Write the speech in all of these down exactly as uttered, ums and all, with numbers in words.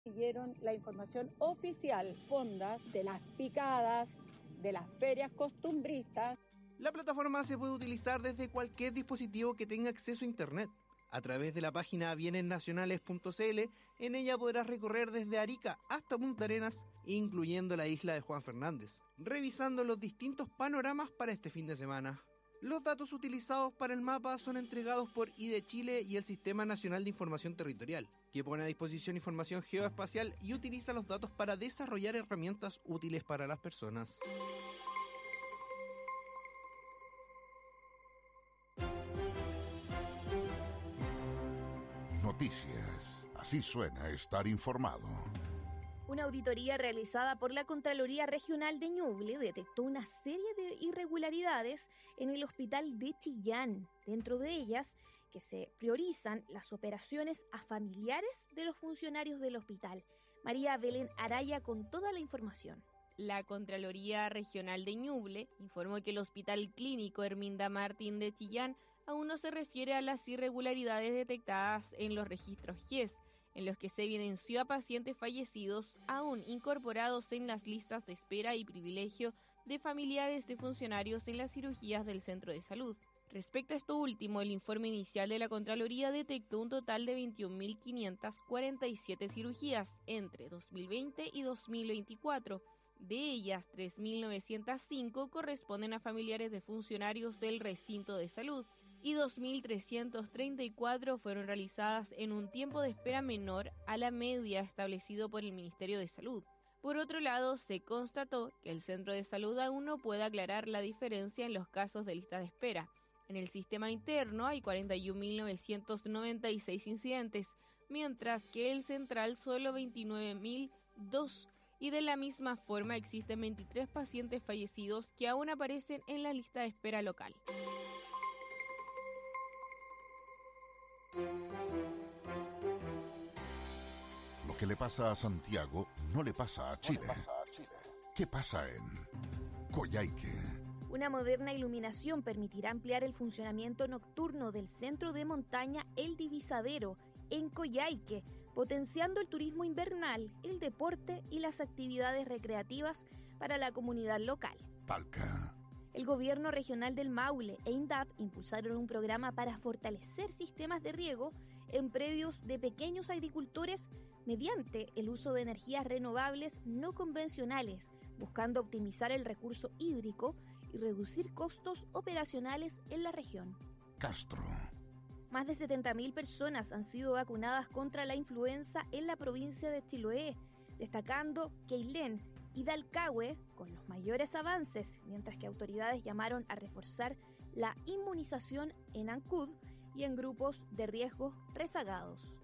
Siguieron la información oficial, fondas de las picadas, de las ferias costumbristas. La plataforma se puede utilizar desde cualquier dispositivo que tenga acceso a internet. A través de la página bienes nacionales punto c l, en ella podrás recorrer desde Arica hasta Punta Arenas, incluyendo la isla de Juan Fernández, revisando los distintos panoramas para este fin de semana. Los datos utilizados para el mapa son entregados por I D E Chile y el Sistema Nacional de Información Territorial, que pone a disposición información geoespacial y utiliza los datos para desarrollar herramientas útiles para las personas. Noticias. Así suena estar informado. Una auditoría realizada por la Contraloría Regional de Ñuble detectó una serie de irregularidades en el hospital de Chillán. Dentro de ellas, que se priorizan las operaciones a familiares de los funcionarios del hospital. María Belén Araya con toda la información. La Contraloría Regional de Ñuble informó que el Hospital Clínico Herminda Martín de Chillán aún no se refiere a las irregularidades detectadas en los registros G I E S, en los que se evidenció a pacientes fallecidos aún incorporados en las listas de espera y privilegio de familiares de funcionarios en las cirugías del centro de salud. Respecto a esto último, el informe inicial de la Contraloría detectó un total de veintiún mil quinientas cuarenta y siete cirugías entre dos mil veinte y dos mil veinticuatro. De ellas, tres mil novecientas cinco corresponden a familiares de funcionarios del recinto de salud y dos mil trescientas treinta y cuatro fueron realizadas en un tiempo de espera menor a la media establecido por el Ministerio de Salud. Por otro lado, se constató que el centro de salud aún no puede aclarar la diferencia en los casos de lista de espera. En el sistema interno hay cuarenta y un mil novecientos noventa y seis incidentes, mientras que el central solo veintinueve mil dos. Y de la misma forma existen veintitrés pacientes fallecidos que aún aparecen en la lista de espera local. Lo que le pasa a Santiago no le pasa a Chile. ¿Qué pasa en Coyhaique? Una moderna iluminación permitirá ampliar el funcionamiento nocturno del centro de montaña El Divisadero en Coyhaique, potenciando el turismo invernal, el deporte y las actividades recreativas para la comunidad local. Talca. El gobierno regional del Maule e INDAP impulsaron un programa para fortalecer sistemas de riego en predios de pequeños agricultores mediante el uso de energías renovables no convencionales, buscando optimizar el recurso hídrico y reducir costos operacionales en la región. Castro. Más de setenta mil personas han sido vacunadas contra la influenza en la provincia de Chiloé, destacando Queilén y Dalcahue con los mayores avances, mientras que autoridades llamaron a reforzar la inmunización en Ancud y en grupos de riesgo rezagados.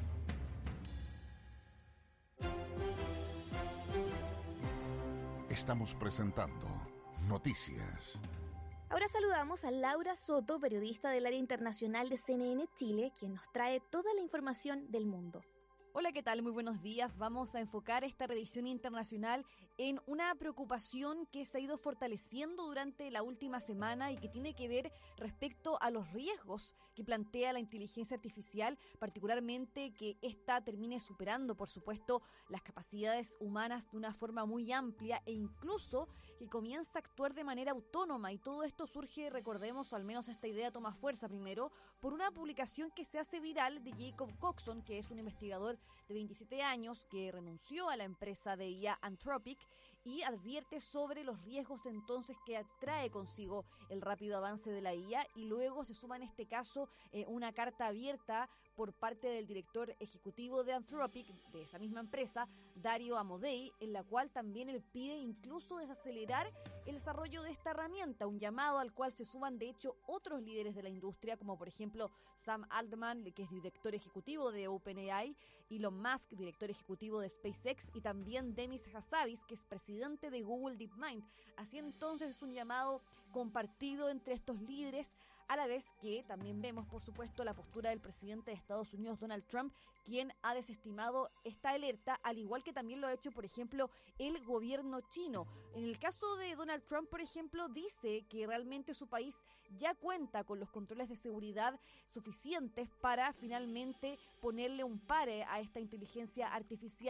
Estamos presentando Noticias. Ahora saludamos a Laura Soto, periodista del área internacional de C N N Chile, quien nos trae toda la información del mundo. Hola, ¿qué tal? Muy buenos días. Vamos a enfocar esta revisión internacional en una preocupación que se ha ido fortaleciendo durante la última semana y que tiene que ver respecto a los riesgos que plantea la inteligencia artificial, particularmente que ésta termine superando, por supuesto, las capacidades humanas de una forma muy amplia e incluso que comienza a actuar de manera autónoma. Y todo esto surge, recordemos, o al menos esta idea toma fuerza primero, por una publicación que se hace viral de Jacob Coxon, que es un investigador de veintisiete años que renunció a la empresa de I A Anthropic y advierte sobre los riesgos entonces que atrae consigo el rápido avance de la I A, y luego se suma en este caso eh, una carta abierta por parte del director ejecutivo de Anthropic, de esa misma empresa, Dario Amodei, en la cual también él pide incluso desacelerar el desarrollo de esta herramienta, un llamado al cual se suman de hecho otros líderes de la industria, como por ejemplo Sam Altman, que es director ejecutivo de OpenAI, Elon Musk, director ejecutivo de SpaceX, y también Demis Hassabis, que es presidente de Google DeepMind. Así entonces es un llamado compartido entre estos líderes a la vez que también vemos, por supuesto, la postura del presidente de Estados Unidos, Donald Trump, quien ha desestimado esta alerta, al igual que también lo ha hecho, por ejemplo, el gobierno chino. En el caso de Donald Trump, por ejemplo, dice que realmente su país ya cuenta con los controles de seguridad suficientes para finalmente ponerle un pare a esta inteligencia artificial